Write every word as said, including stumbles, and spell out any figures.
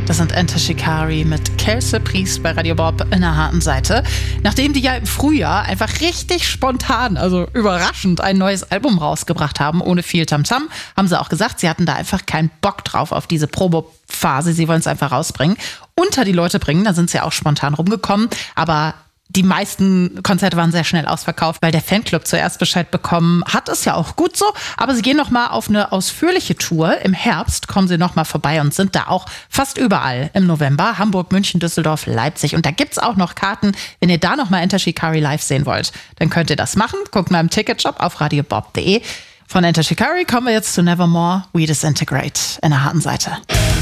Das sind Enter Shikari mit Quelle Surprise bei Radio Bob in der harten Seite. Nachdem die ja im Frühjahr einfach richtig spontan, also überraschend, ein neues Album rausgebracht haben, ohne viel Tamtam, haben sie auch gesagt, sie hatten da einfach keinen Bock drauf auf diese Promophase. Sie wollen es einfach rausbringen, unter die Leute bringen. Da sind sie ja auch spontan rumgekommen, aber die meisten Konzerte waren sehr schnell ausverkauft, weil der Fanclub zuerst Bescheid bekommen hat. Ist ja auch gut so. Aber sie gehen noch mal auf eine ausführliche Tour. Im Herbst kommen sie noch mal vorbei und sind da auch fast überall im November. Hamburg, München, Düsseldorf, Leipzig. Und da gibt's auch noch Karten. Wenn ihr da noch mal Enter Shikari live sehen wollt, dann könnt ihr das machen. Guckt mal im Ticketshop auf radio bob punkt de. Von Enter Shikari kommen wir jetzt zu Nevermore, We Disintegrate in der harten Seite.